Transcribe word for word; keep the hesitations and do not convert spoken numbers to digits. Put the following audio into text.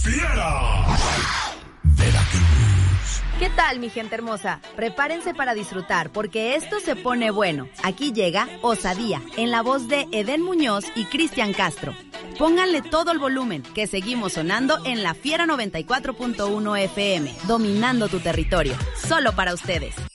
Fiera. Veracruz. ¿Qué tal, mi gente hermosa? Prepárense para disfrutar, porque esto se pone bueno. Aquí llega Osadía, en la voz de Edén Muñoz y Cristian Castro. Pónganle todo el volumen, que seguimos sonando en la Fiera noventa y cuatro punto uno F M, dominando tu territorio, solo para ustedes.